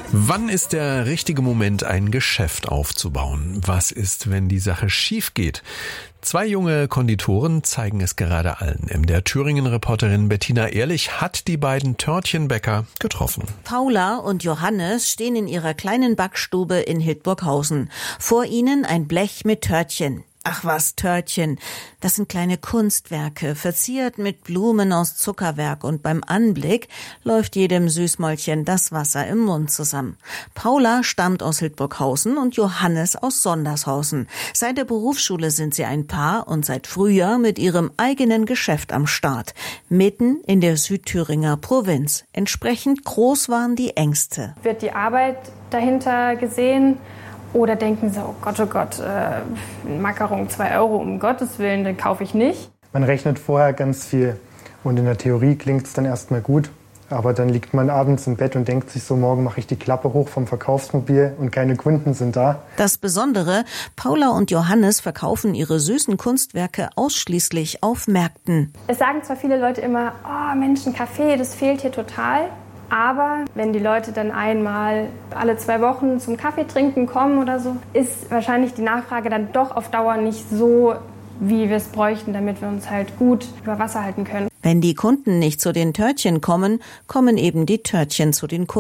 Wann ist der richtige Moment, ein Geschäft aufzubauen? Was ist, wenn die Sache schief geht? 2 junge Konditoren zeigen es gerade allen. MDR Thüringen-Reporterin Bettina Ehrlich hat die beiden Törtchenbäcker getroffen. Paula und Johannes stehen in ihrer kleinen Backstube in Hildburghausen. Vor ihnen ein Blech mit Törtchen. Ach was, Törtchen. Das sind kleine Kunstwerke, verziert mit Blumen aus Zuckerwerk, und beim Anblick läuft jedem Süßmäulchen das Wasser im Mund zusammen. Paula stammt aus Hildburghausen und Johannes aus Sondershausen. Seit der Berufsschule sind sie ein Paar und seit Frühjahr mit ihrem eigenen Geschäft am Start. Mitten in der Südthüringer Provinz. Entsprechend groß waren die Ängste. Wird die Arbeit dahinter gesehen? Oder denken sie, oh Gott, Macaron 2 € um Gottes Willen, den kaufe ich nicht. Man rechnet vorher ganz viel und in der Theorie klingt es dann erstmal gut. Aber dann liegt man abends im Bett und denkt sich so, morgen mache ich die Klappe hoch vom Verkaufsmobil und keine Kunden sind da. Das Besondere, Paula und Johannes verkaufen ihre süßen Kunstwerke ausschließlich auf Märkten. Es sagen zwar viele Leute immer, oh Mensch, ein Kaffee, das fehlt hier total. Aber wenn die Leute dann einmal alle 2 Wochen zum Kaffee trinken kommen oder so, ist wahrscheinlich die Nachfrage dann doch auf Dauer nicht so, wie wir es bräuchten, damit wir uns halt gut über Wasser halten können. Wenn die Kunden nicht zu den Törtchen kommen, kommen eben die Törtchen zu den Kunden.